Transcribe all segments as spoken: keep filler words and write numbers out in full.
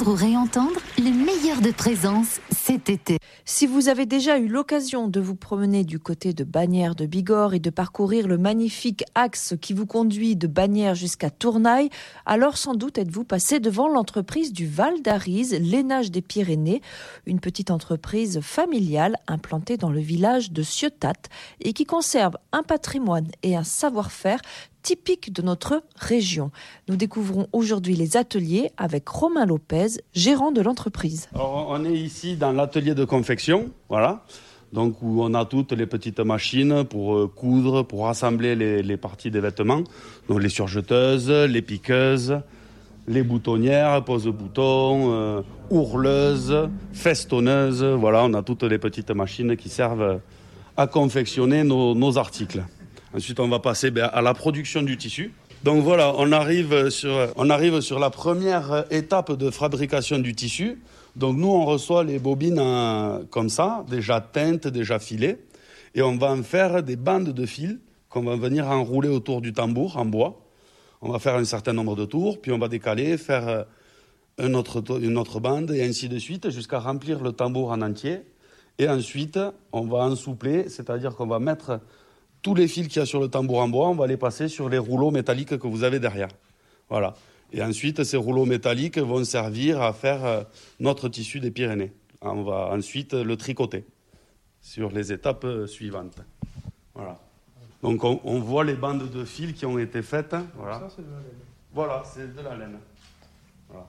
ou réentendre, le meilleur de présence cet été. Si vous avez déjà eu l'occasion de vous promener du côté de Bagnères de Bigorre et de parcourir le magnifique axe qui vous conduit de Bagnères jusqu'à Tournaille, alors sans doute êtes-vous passé devant l'entreprise du Val d'Arize, Lainage des Pyrénées, une petite entreprise familiale implantée dans le village de Ciotat et qui conserve un patrimoine et un savoir-faire typique de notre région. Nous découvrons aujourd'hui les ateliers avec Romain Lopez, gérant de l'entreprise. Alors, on est ici dans l'atelier de confection, voilà, donc où on a toutes les petites machines pour euh, coudre, pour assembler les, les parties des vêtements, donc les surjeteuses, les piqueuses, les boutonnières, pose-boutons, euh, ourleuses, festonneuses, voilà, on a toutes les petites machines qui servent à confectionner nos, nos articles. Ensuite, on va passer ben, à la production du tissu. Donc voilà, on arrive, sur, on arrive sur la première étape de fabrication du tissu. Donc nous, on reçoit les bobines euh, comme ça, déjà teintes, déjà filées. Et on va en faire des bandes de fils qu'on va venir enrouler autour du tambour en bois. On va faire un certain nombre de tours, puis on va décaler, faire un autre, une autre bande, et ainsi de suite, jusqu'à remplir le tambour en entier. Et ensuite, on va ensoupler, c'est-à-dire qu'on va mettre tous les fils qu'il y a sur le tambour en bois, on va les passer sur les rouleaux métalliques que vous avez derrière. Voilà. Et ensuite, ces rouleaux métalliques vont servir à faire notre tissu des Pyrénées. On va ensuite le tricoter sur les étapes suivantes. Voilà. Donc, on, on voit les bandes de fils qui ont été faites. Voilà. Ça, c'est de la laine. Voilà, c'est de la laine. Voilà.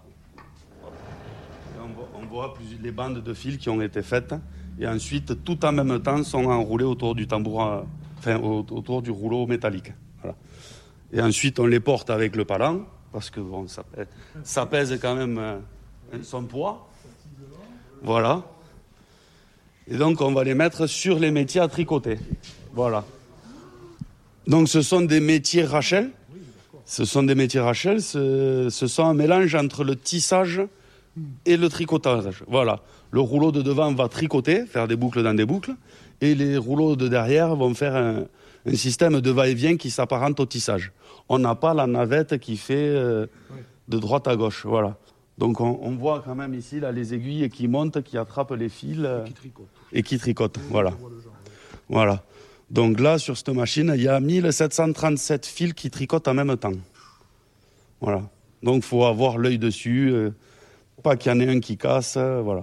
Et on voit, on voit plus, les bandes de fils qui ont été faites. Et ensuite, tout en même temps, sont enroulées autour du tambour. Enfin, autour du rouleau métallique. Voilà. Et ensuite, on les porte avec le palan, parce que bon, ça, ça pèse quand même euh, son poids. Voilà. Et donc, on va les mettre sur les métiers à tricoter. Voilà. Donc, ce sont des métiers Rachel. Ce sont des métiers Rachel. Ce, ce sont un mélange entre le tissage et le tricotage. Voilà. Le rouleau de devant va tricoter, faire des boucles dans des boucles. Et les rouleaux de derrière vont faire un, un système de va-et-vient qui s'apparente au tissage. On n'a pas la navette qui fait euh, de droite à gauche. Voilà. Donc on, on voit quand même ici là, les aiguilles qui montent, qui attrapent les fils euh, et qui tricotent. Et qui tricotent. Voilà. Voilà. Donc là, sur cette machine, il y a mille sept cent trente-sept fils qui tricotent en même temps. Voilà. Donc il faut avoir l'œil dessus, euh, pas qu'il y en ait un qui casse. Euh, voilà.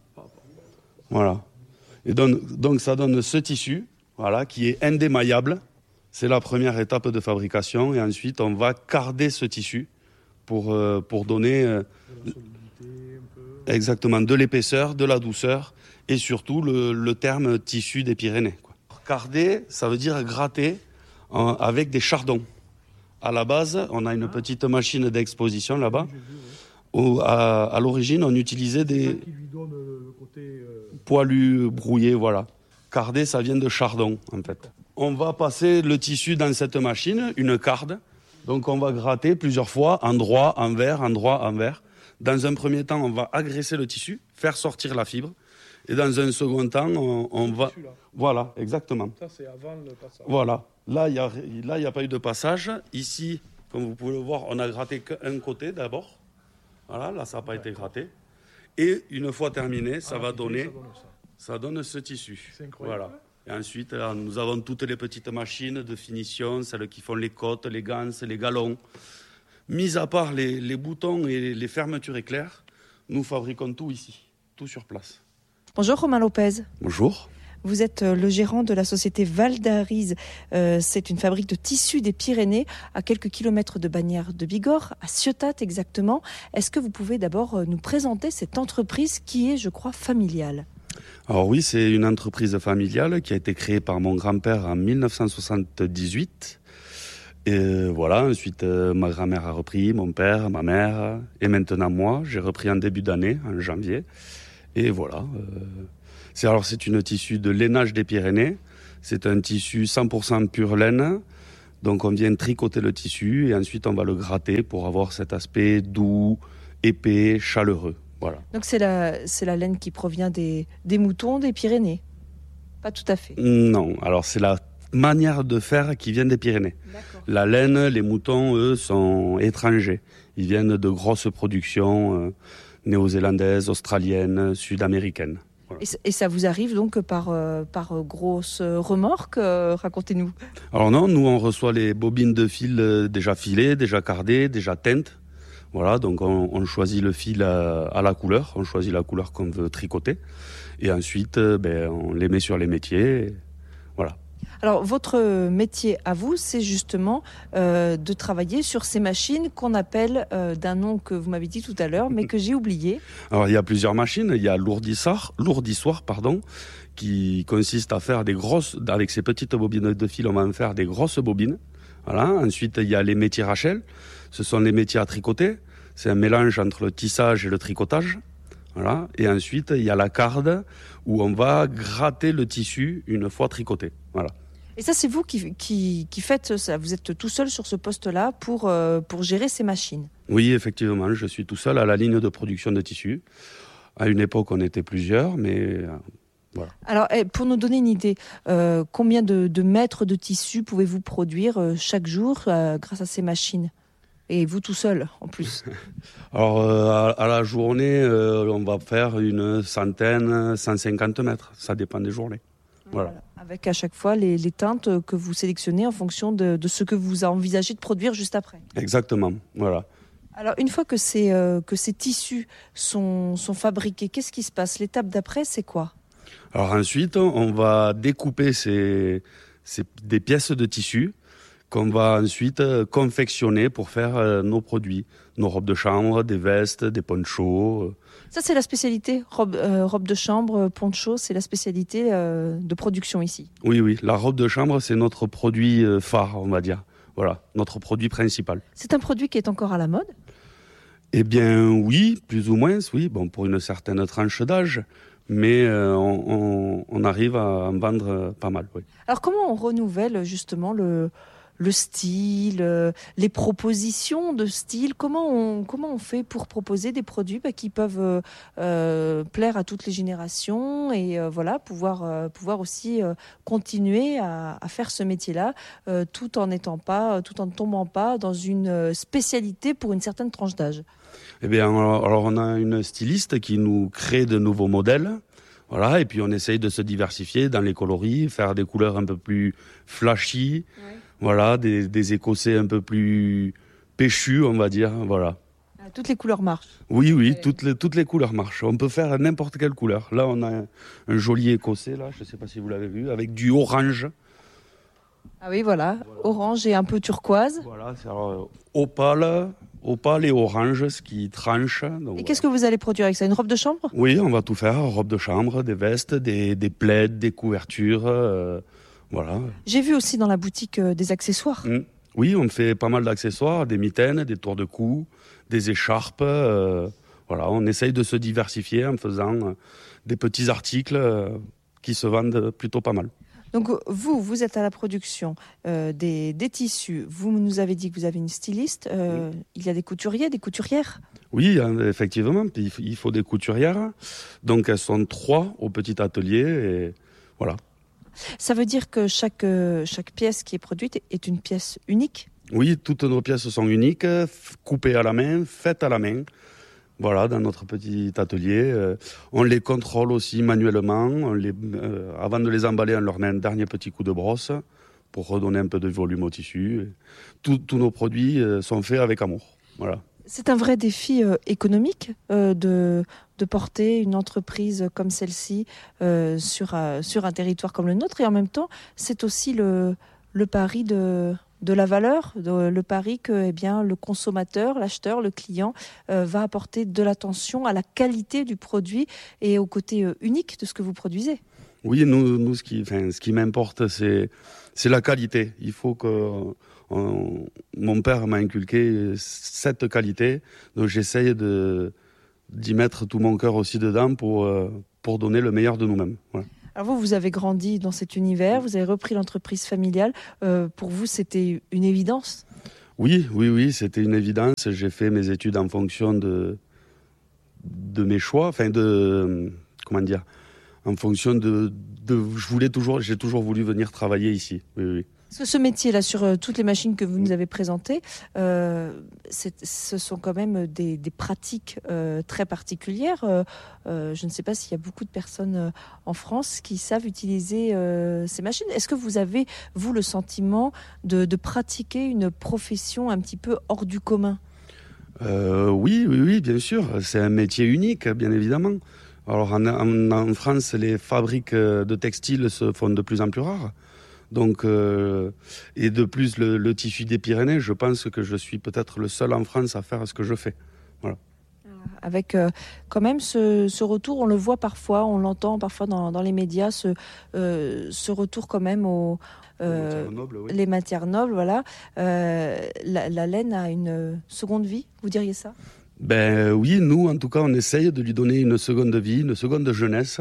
Voilà. Et donc, donc ça donne ce tissu, voilà, qui est indémaillable. C'est la première étape de fabrication. Et ensuite, on va carder ce tissu pour, euh, pour donner euh, de la solidité, un peu. Exactement, de l'épaisseur, de la douceur et surtout le, le terme tissu des Pyrénées, quoi. Carder, ça veut dire gratter en, avec des chardons. À la base, on a une petite machine d'exposition là-bas. Où, à, à l'origine, on utilisait des qui lui donne le côté euh... poilus, brouillés, voilà. Carder, ça vient de chardon, en fait. On va passer le tissu dans cette machine, une carde. Donc, on va gratter plusieurs fois, endroit, envers, endroit, envers. Dans un premier temps, on va agresser le tissu, faire sortir la fibre. Et dans un second temps, on, on va... Là. Voilà, exactement. Ça, c'est avant le passage. Voilà. Là, il n'y a, là, y a pas eu de passage. Ici, comme vous pouvez le voir, on a gratté qu'un côté d'abord. Voilà, là, ça n'a pas été gratté. Et une fois terminé, ça ah, va donner, ça donne, ça. ça donne ce tissu. C'est incroyable. Voilà. Et ensuite, là, nous avons toutes les petites machines de finition, celles qui font les côtes, les ganses, les galons. Mis à part les, les boutons et les fermetures éclairs, nous fabriquons tout ici, tout sur place. Bonjour Romain Lopez. Bonjour. Vous êtes le gérant de la société Val d'Arize. Euh, c'est une fabrique de tissus des Pyrénées, à quelques kilomètres de Bagnères de Bigorre, à Ciotat exactement. Est-ce que vous pouvez d'abord nous présenter cette entreprise qui est, je crois, familiale ? Alors oui, c'est une entreprise familiale qui a été créée par mon grand-père en mille neuf cent soixante-dix-huit. Et voilà, ensuite euh, ma grand-mère a repris, mon père, ma mère, et maintenant moi. J'ai repris en début d'année, en janvier. Et voilà... Euh... C'est, alors, c'est une tissu de lainage des Pyrénées. C'est un tissu cent pour cent pure laine. Donc, on vient tricoter le tissu et ensuite, on va le gratter pour avoir cet aspect doux, épais, chaleureux. Voilà. Donc, c'est la, c'est la laine qui provient des, des moutons des Pyrénées ? Pas tout à fait. Non. Alors, c'est la manière de faire qui vient des Pyrénées. D'accord. La laine, les moutons, eux, sont étrangers. Ils viennent de grosses productions. Euh, néo-zélandaises, australiennes, sud-américaines. Voilà. Et, et ça vous arrive donc par, euh, par grosse remorque euh, Racontez-nous. Alors non, nous on reçoit les bobines de fil euh, déjà filées, déjà cardées, déjà teintes. Voilà, donc on, on choisit le fil à, à la couleur, on choisit la couleur qu'on veut tricoter. Et ensuite, euh, ben, on les met sur les métiers. Et voilà. Alors, votre métier à vous, c'est justement euh, de travailler sur ces machines qu'on appelle euh, d'un nom que vous m'avez dit tout à l'heure, mais que j'ai oublié. Alors, il y a plusieurs machines. Il y a l'ourdissoir, l'ourdissoir, pardon, qui consiste à faire des grosses, avec ces petites bobines de fil, on va en faire des grosses bobines. Voilà. Ensuite, il y a les métiers Rachel. Ce sont les métiers à tricoter. C'est un mélange entre le tissage et le tricotage. Voilà. Et ensuite, il y a la carde où on va gratter le tissu une fois tricoté. Voilà. Et ça, c'est vous qui, qui, qui faites ça. Vous êtes tout seul sur ce poste-là pour, euh, pour gérer ces machines. Oui, effectivement, je suis tout seul à la ligne de production de tissu. À une époque, on était plusieurs, mais euh, voilà. Alors, pour nous donner une idée, euh, combien de, de mètres de tissu pouvez-vous produire euh, chaque jour euh, grâce à ces machines ? Et vous tout seul, en plus. Alors, euh, à, à la journée, euh, on va faire une centaine, cent cinquante mètres. Ça dépend des journées. Voilà. Voilà. Avec à chaque fois les, les teintes que vous sélectionnez en fonction de, de ce que vous envisagez de produire juste après. Exactement, voilà. Alors, une fois que ces, euh, que ces tissus sont, sont fabriqués, qu'est-ce qui se passe ? L'étape d'après, c'est quoi ? Alors ensuite, on va découper ces, ces, des pièces de tissu qu'on va ensuite confectionner pour faire euh, nos produits. Nos robes de chambre, des vestes, des ponchos. Ça, c'est la spécialité, robe, euh, robe de chambre, poncho, c'est la spécialité euh, de production ici. Oui, oui, la robe de chambre, c'est notre produit euh, phare, on va dire. Voilà, notre produit principal. C'est un produit qui est encore à la mode ? Eh bien, oui, plus ou moins, oui, bon, pour une certaine tranche d'âge. Mais euh, on, on, on arrive à en vendre euh, pas mal, oui. Alors, comment on renouvelle justement le... le style, euh, les propositions de style, comment on, comment on fait pour proposer des produits bah, qui peuvent euh, euh, plaire à toutes les générations et euh, voilà, pouvoir, euh, pouvoir aussi euh, continuer à, à faire ce métier-là euh, tout en n'étant pas, tout en ne tombant pas dans une spécialité pour une certaine tranche d'âge. Eh bien, alors, alors on a une styliste qui nous crée de nouveaux modèles. Voilà, et puis on essaye de se diversifier dans les coloris, faire des couleurs un peu plus flashy. Ouais. Voilà, des, des écossais un peu plus péchus, on va dire, voilà. Toutes les couleurs marchent. Oui, oui, ouais. toutes, les, toutes les couleurs marchent. On peut faire n'importe quelle couleur. Là, on a un, un joli écossais, là, je ne sais pas si vous l'avez vu, avec du orange. Ah oui, voilà, voilà. Orange et un peu turquoise. Voilà, c'est alors, opale, opale et orange, ce qui tranche. Donc, et voilà. Qu'est-ce que vous allez produire avec ça ? Une robe de chambre ? Oui, on va tout faire, robe de chambre, des vestes, des, des plaids, des couvertures... Euh, Voilà. J'ai vu aussi dans la boutique euh, des accessoires. Mmh. Oui, on fait pas mal d'accessoires, des mitaines, des tours de cou, des écharpes. Euh, voilà, on essaye de se diversifier en faisant euh, des petits articles euh, qui se vendent plutôt pas mal. Donc vous, vous êtes à la production euh, des, des tissus. Vous nous avez dit que vous avez une styliste. Euh, mmh. Il y a des couturiers, des couturières ? Oui, effectivement, il faut des couturières. Donc elles sont trois au petit atelier et voilà. Ça veut dire que chaque, euh, chaque pièce qui est produite est une pièce unique ? Oui, toutes nos pièces sont uniques, coupées à la main, faites à la main. Voilà, dans notre petit atelier. Euh, on les contrôle aussi manuellement. On les, euh, avant de les emballer, on leur met un dernier petit coup de brosse pour redonner un peu de volume au tissu. Tous nos produits euh, sont faits avec amour. Voilà. C'est un vrai défi euh, économique euh, de, de porter une entreprise comme celle-ci euh, sur, euh, sur un territoire comme le nôtre. Et en même temps, c'est aussi le, le pari de, de la valeur, de, le pari que eh bien, le consommateur, l'acheteur, le client euh, va apporter de l'attention à la qualité du produit et au côté euh, unique de ce que vous produisez. Oui, nous, nous ce qui, enfin, ce qui m'importe, c'est, c'est la qualité. Il faut que... On, mon père m'a inculqué cette qualité, donc j'essaye de, d'y mettre tout mon cœur aussi dedans pour, euh, pour donner le meilleur de nous-mêmes. Voilà. Alors vous, vous avez grandi dans cet univers, vous avez repris l'entreprise familiale. Euh, pour vous, c'était une évidence ? Oui, oui, oui, c'était une évidence. J'ai fait mes études en fonction de, de mes choix, enfin de, comment dire, en fonction de, de je voulais toujours, j'ai toujours voulu venir travailler ici. Oui, oui. Parce que ce métier-là, sur euh, toutes les machines que vous nous avez présentées, euh, c'est, ce sont quand même des, des pratiques euh, très particulières. Euh, euh, je ne sais pas s'il y a beaucoup de personnes euh, en France qui savent utiliser euh, ces machines. Est-ce que vous avez, vous, le sentiment de, de pratiquer une profession un petit peu hors du commun ? euh, oui, oui, oui, bien sûr. C'est un métier unique, bien évidemment. Alors en, en, en France, les fabriques de textiles se font de plus en plus rares. Donc, euh, et de plus, le, le tissu des Pyrénées, je pense que je suis peut-être le seul en France à faire ce que je fais. Voilà. Avec euh, quand même ce, ce retour, on le voit parfois, on l'entend parfois dans, dans les médias, ce, euh, ce retour quand même aux euh, les, matières nobles, oui. les matières nobles. Voilà. Euh, la, la laine a une seconde vie, vous diriez ça ? Ben oui, nous, en tout cas, on essaye de lui donner une seconde vie, une seconde jeunesse.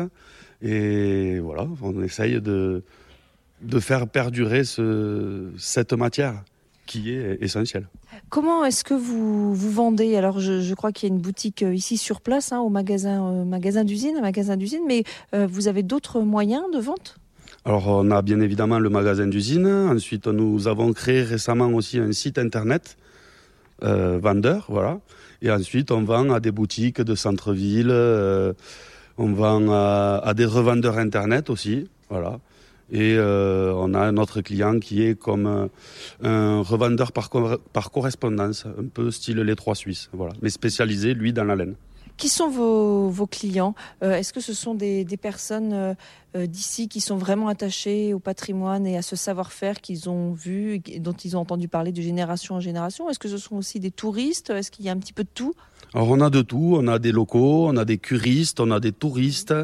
Et voilà, on essaye de... de faire perdurer ce, cette matière qui est essentielle. Comment est-ce que vous, vous vendez ? Alors, je, je crois qu'il y a une boutique ici sur place, hein, au magasin, euh, magasin d'usine, un magasin d'usine, mais euh, vous avez d'autres moyens de vente ? Alors, on a bien évidemment le magasin d'usine. Ensuite, nous avons créé récemment aussi un site internet euh, vendeur, voilà. Et ensuite, on vend à des boutiques de centre-ville, euh, on vend à, à des revendeurs internet aussi, voilà. Et euh, on a un autre client qui est comme un, un revendeur par, par correspondance, un peu style les Trois Suisses, voilà, mais spécialisé, lui, dans la laine. Qui sont vos, vos clients ? euh, Est-ce que ce sont des, des personnes euh, d'ici qui sont vraiment attachées au patrimoine et à ce savoir-faire qu'ils ont vu, dont ils ont entendu parler de génération en génération ? Est-ce que ce sont aussi des touristes ? Est-ce qu'il y a un petit peu de tout ? Alors on a de tout, on a des locaux, on a des curistes, on a des touristes,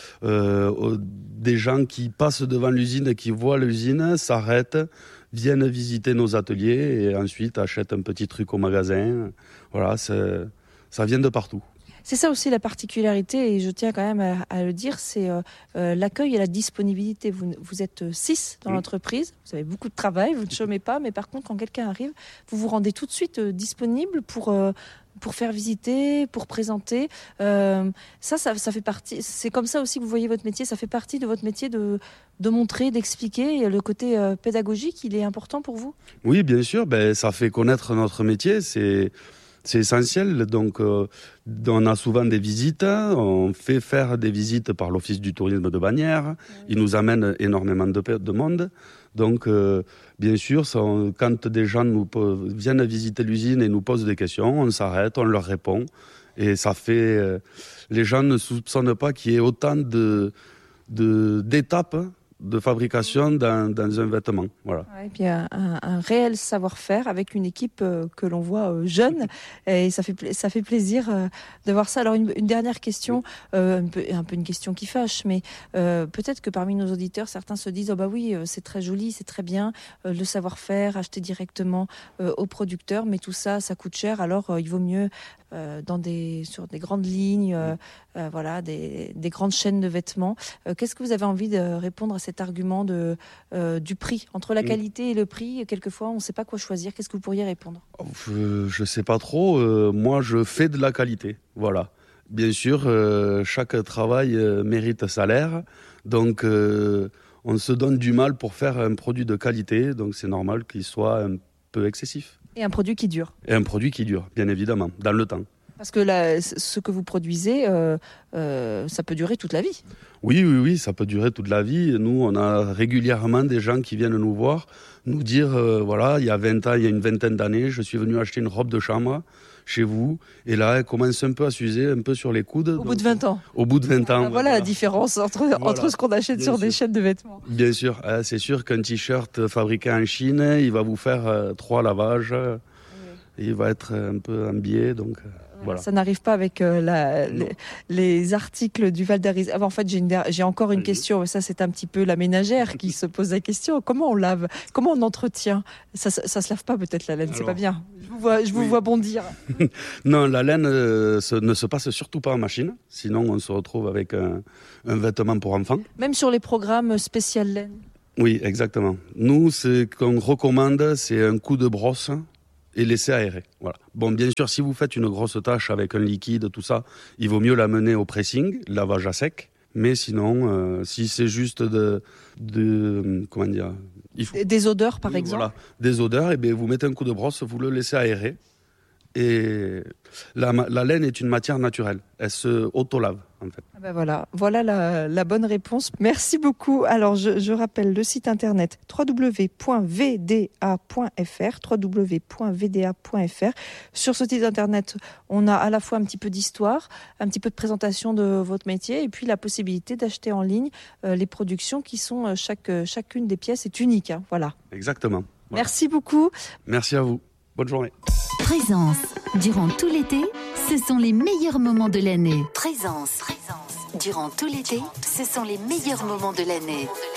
euh, des gens qui passent devant l'usine et qui voient l'usine, s'arrêtent, viennent visiter nos ateliers et ensuite achètent un petit truc au magasin. Voilà, c'est, ça vient de partout. C'est ça aussi la particularité, et je tiens quand même à, à le dire, c'est euh, euh, l'accueil et la disponibilité. Vous, vous êtes six dans oui. l'entreprise, vous avez beaucoup de travail, vous ne chômez pas, mais par contre, quand quelqu'un arrive, vous vous rendez tout de suite euh, disponible pour... Euh, pour faire visiter, pour présenter. Euh, ça, ça, ça fait partie. C'est comme ça aussi que vous voyez votre métier. Ça fait partie de votre métier de, de montrer, d'expliquer. Et le côté euh, pédagogique, il est important pour vous ? Oui, bien sûr. Ben, ça fait connaître notre métier. C'est, c'est essentiel. Donc, euh, on a souvent des visites. On fait faire des visites par l'Office du tourisme de Bagnères. Oui. Ils nous amènent énormément de, de monde. Donc, euh, bien sûr, ça, quand des gens nous viennent visiter l'usine et nous posent des questions, on s'arrête, on leur répond. Et ça fait... Euh, les gens ne soupçonnent pas qu'il y ait autant de, de, d'étapes de fabrication dans, dans un vêtement. Voilà. Ouais, et puis un, un, un réel savoir-faire avec une équipe euh, que l'on voit euh, jeune. Et ça fait, ça fait plaisir euh, de voir ça. Alors, une, une dernière question, euh, un, peu, un peu une question qui fâche, mais euh, peut-être que parmi nos auditeurs, certains se disent « Oh bah oui, c'est très joli, c'est très bien, euh, le savoir-faire, acheter directement euh, au producteur, mais tout ça, ça coûte cher, alors euh, il vaut mieux... » Euh, dans des, sur des grandes lignes, euh, euh, voilà, des, des grandes chaînes de vêtements. Euh, qu'est-ce que vous avez envie de répondre à cet argument de, euh, du prix ? Entre la qualité et le prix, quelquefois, on ne sait pas quoi choisir. Qu'est-ce que vous pourriez répondre ? Je ne sais pas trop. Euh, moi, je fais de la qualité. Voilà. Bien sûr, euh, chaque travail euh, mérite salaire. Donc, euh, on se donne du mal pour faire un produit de qualité. Donc, c'est normal qu'il soit un peu excessif. Et un produit qui dure. Et un produit qui dure, bien évidemment, dans le temps. Parce que là, ce que vous produisez, euh, euh, ça peut durer toute la vie. Oui, oui, oui, ça peut durer toute la vie. Nous, on a régulièrement des gens qui viennent nous voir, nous dire, euh, voilà, il y a vingt ans, il y a une vingtaine d'années, je suis venu acheter une robe de chambre chez vous. Et là, elle commence un peu à s'user, un peu sur les coudes. Au donc, bout de vingt ans. Au bout de vingt ans. Ah, voilà, voilà la différence entre, voilà. entre ce qu'on achète Bien sur sûr. des chaînes de vêtements. Bien sûr, hein, c'est sûr qu'un t-shirt fabriqué en Chine, il va vous faire euh, trois lavages. Oui. Et il va être un peu embié, donc... Euh, Voilà. Ça n'arrive pas avec euh, la, les, les articles du Val d'Aris. Ah, en fait, j'ai, une, j'ai encore une question. Ça, c'est un petit peu la ménagère qui se pose la question. Comment on lave ? Comment on entretient ? Ça, ça, ça se lave pas peut-être la laine. Alors, c'est pas bien. Je vous vois, je vous oui. vois bondir. Non, la laine euh, se, ne se passe surtout pas en machine. Sinon, on se retrouve avec un, un vêtement pour enfants. Même sur les programmes spécial laine. Oui, exactement. Nous, ce qu'on recommande, c'est un coup de brosse et laisser aérer. Voilà. Bon, bien sûr, si vous faites une grosse tâche avec un liquide, tout ça, il vaut mieux l'amener au pressing, lavage à sec. Mais sinon, euh, si c'est juste de, de comment dire, il faut, des odeurs par oui, exemple. Voilà, des odeurs. Et bien vous mettez un coup de brosse, vous le laissez aérer. Et la, la laine est une matière naturelle. Elle se auto-lave, en fait. Ah ben voilà, voilà la, la bonne réponse. Merci beaucoup. Alors, je, je rappelle le site internet w w w point v d a point f r, w w w point v d a point f r. Sur ce site internet, on a à la fois un petit peu d'histoire, un petit peu de présentation de votre métier, et puis la possibilité d'acheter en ligne euh, les productions qui sont euh, chaque, chacune des pièces est unique. Hein, voilà. Exactement. Voilà. Merci beaucoup. Merci à vous. Bonne journée. Présence. Durant tout l'été, ce sont les meilleurs moments de l'année. Présence. Présence. Durant tout l'été, ce sont les meilleurs moments de l'année.